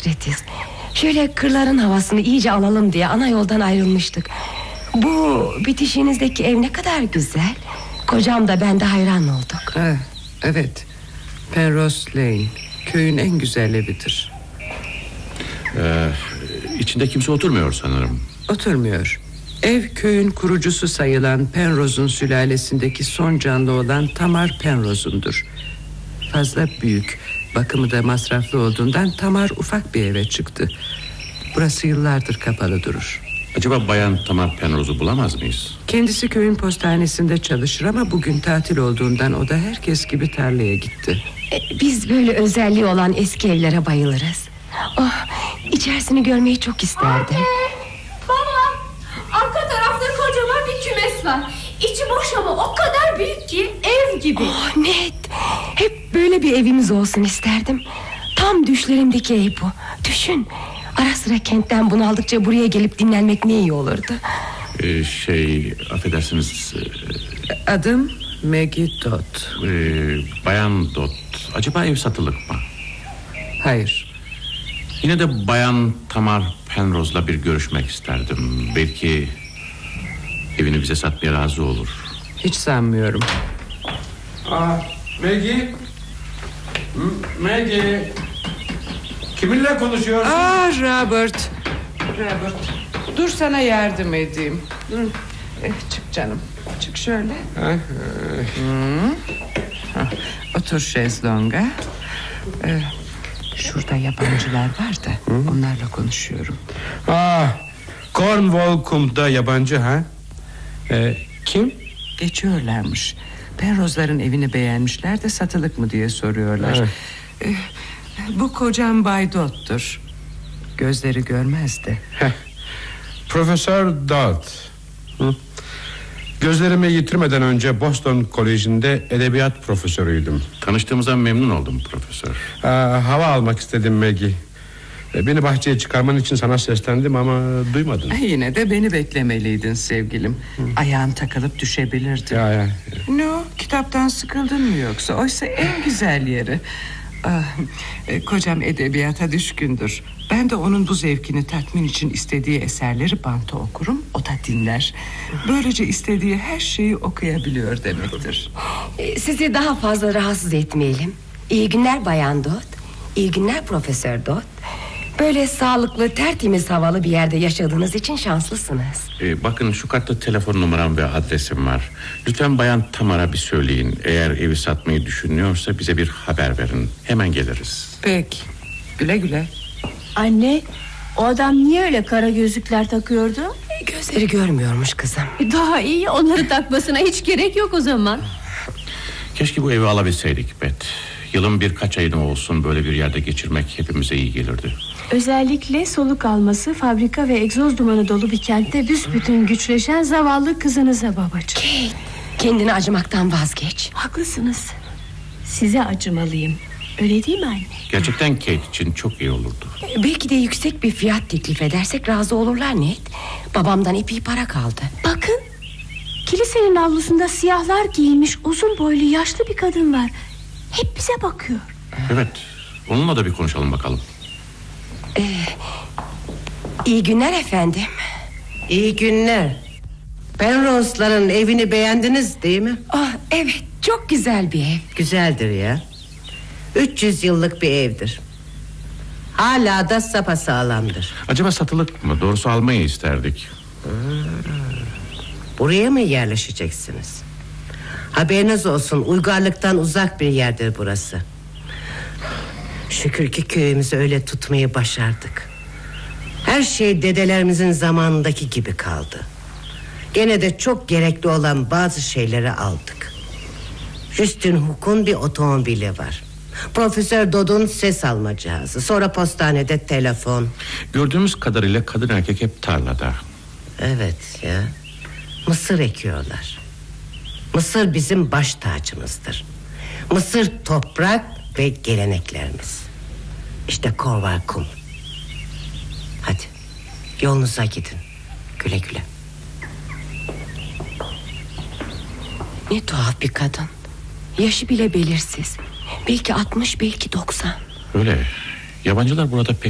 hasretiz. Şöyle kırların havasını iyice alalım diye ana yoldan ayrılmıştık. Bu bitişinizdeki ev ne kadar güzel. Kocam da ben de hayran olduk. Evet, Penrose Lane, köyün en güzel evidir. İçinde kimse oturmuyor sanırım. Oturmuyor. Ev köyün kurucusu sayılan Penrose'un sülalesindeki son canlı olan Tamar Penrose'undur. Fazla büyük, bakımı da masraflı olduğundan Tamar ufak bir eve çıktı. Burası yıllardır kapalı durur. Acaba Bayan Tamar Penrose'u bulamaz mıyız? Kendisi köyün postanesinde çalışır ama bugün tatil olduğundan o da herkes gibi tarlaya gitti. Biz böyle özelliği olan eski evlere bayılırız. İçerisini görmeyi çok isterdim. Baba, arka tarafta kocaman bir kümes var. İçi boş ama o kadar büyük ki ev gibi. Ned, hep böyle bir evimiz olsun isterdim. Tam düşlerimdeki ev bu. Düşün, ara sıra kentten bunaldıkça buraya gelip dinlenmek ne iyi olurdu. Affedersiniz. Adım Maggie Dodd. Bayan Dodd, acaba ev satılık mı? Hayır. Yine de Bayan Tamar Penrose'la bir görüşmek isterdim. Belki evini bize satmaya razı olur. Hiç sanmıyorum. Maggie. Maggie. Kiminle konuşuyorsun? Robert. Dur sana yardım edeyim. Çık canım. Çık şöyle. Otur şezlonga. Şurada yabancılar var da onlarla konuşuyorum. Cornwall kumda yabancı ha? Kim? Geçiyorlarmış. Penrose'ların evini beğenmişler de satılık mı diye soruyorlar. Bu kocam Bay Dodd'tur. Gözleri görmezdi. Profesör Dodd. Gözlerimi yitirmeden önce Boston Koleji'nde edebiyat profesörüydüm. Tanıştığımıza memnun oldum profesör. Hava almak istedim Maggie. Beni bahçeye çıkarman için sana seslendim ama duymadın. Yine de beni beklemeliydin sevgilim. Ayağın takılıp düşebilirdin. Ne o? Kitaptan sıkıldın mı yoksa? Oysa en güzel yeri. Kocam edebiyata düşkündür. Ben de onun bu zevkini tatmin için istediği eserleri banta okurum, o da dinler. Böylece istediği her şeyi okuyabiliyor demektir. Sizi daha fazla rahatsız etmeyelim. İyi günler Bayan Dodd. İyi günler Profesör Dodd. Böyle sağlıklı, tertemiz havalı bir yerde yaşadığınız için şanslısınız. Bakın şu kartta telefon numaram ve adresim var. Lütfen Bayan Tamar'a bir söyleyin. Eğer evi satmayı düşünüyorsa bize bir haber verin. Hemen geliriz. Peki, güle güle. Anne, o adam niye öyle kara gözlükler takıyordu? Gözleri görmüyormuş kızım. Daha iyi, onları takmasına hiç gerek yok o zaman. Keşke bu evi alabilseydik Bet. Yılın birkaç ayını olsun böyle bir yerde geçirmek hepimize iyi gelirdi. Özellikle soluk alması, fabrika ve egzoz dumanı dolu bir kentte büsbütün güçleşen zavallı kızınıza babacığım. Kate, kendini acımaktan vazgeç. Haklısınız. Size acımalıyım. Öyle değil mi anne? Gerçekten Kate için çok iyi olurdu. Belki de yüksek bir fiyat teklif edersek razı olurlar Ned. Babamdan epey para kaldı. Bakın, kilisenin avlusunda siyahlar giyilmiş uzun boylu yaşlı bir kadın var. Hep bize bakıyor. Evet, onunla da bir konuşalım bakalım. İyi günler efendim. İyi günler. Penrose'ların evini beğendiniz değil mi? Evet, çok güzel bir ev. Güzeldir ya. 300 yıllık bir evdir. Hala da sapasağlamdır. Acaba satılık mı? Doğrusu almayı isterdik. Buraya mı yerleşeceksiniz? Haberiniz olsun, uygarlıktan uzak bir yerdir burası. Şükür ki köyümüzü öyle tutmayı başardık. Her şey dedelerimizin zamanındaki gibi kaldı. Gene de çok gerekli olan bazı şeyleri aldık. Justin Hook'un bir otomobili var. Profesör Dodd'un ses alma cihazı. Sonra postanede telefon. Gördüğümüz kadarıyla kadın erkek hep tarlada. Evet ya. Mısır ekiyorlar. Mısır bizim baş tacımızdır. Mısır toprak ve geleneklerimiz. İşte Cornwall kum. Hadi yolunuza gidin. Güle güle. Ne tuhaf bir kadın. Yaşı bile belirsiz. Belki 60, belki 90. Öyle. Yabancılar burada pek